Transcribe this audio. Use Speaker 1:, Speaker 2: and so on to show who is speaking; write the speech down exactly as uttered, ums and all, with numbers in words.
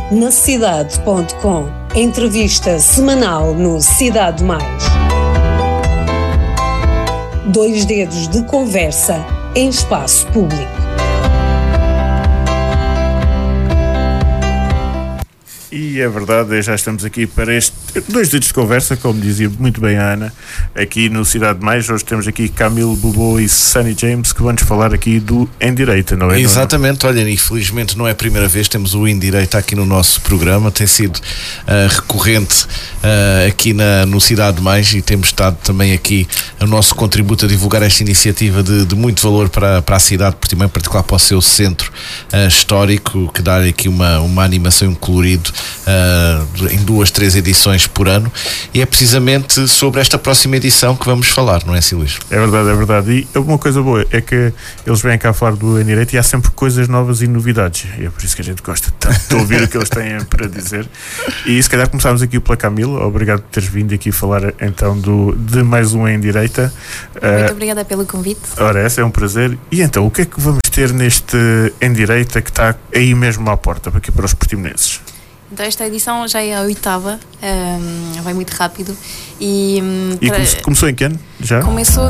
Speaker 1: na cidade ponto com. Entrevista semanal no Cidade Mais. Dois dedos de conversa em espaço público.
Speaker 2: E é verdade, já estamos aqui para este dois dedos de conversa, como dizia muito bem a Ana, aqui no Cidade Mais. Hoje temos aqui Camilo Bobô e Sunny James, que vão-nos falar aqui do Em Direita, não é?
Speaker 3: Exatamente, olha, infelizmente não é a primeira vez, temos o Em Direita aqui no nosso programa, tem sido uh, recorrente uh, aqui na, no Cidade Mais, e temos estado também aqui o nosso contributo a divulgar esta iniciativa de, de muito valor para, para a cidade de Portimão, em particular para o seu centro uh, histórico, que dá aqui uma, uma animação e um colorido Uh, em duas, três edições por ano, e é precisamente sobre esta próxima edição que vamos falar, não é, Silvio?
Speaker 2: É verdade, é verdade. E uma coisa boa é que eles vêm cá falar do Em Direito e há sempre coisas novas e novidades, e é por isso que a gente gosta tanto de ouvir o que eles têm para dizer. E se calhar começámos aqui pela Camilo. Obrigado por teres vindo aqui falar então do, de mais um Em Direita.
Speaker 4: Muito uh, obrigada pelo convite.
Speaker 2: Ora, essa é um prazer. E então, o que é que vamos ter neste Em Direita que está aí mesmo à porta, aqui para os portimonenses?
Speaker 4: Então esta edição já é a oitava, um, vai muito rápido. E, um,
Speaker 2: e
Speaker 4: para...
Speaker 2: come- começou em que ano? Já?
Speaker 4: Começou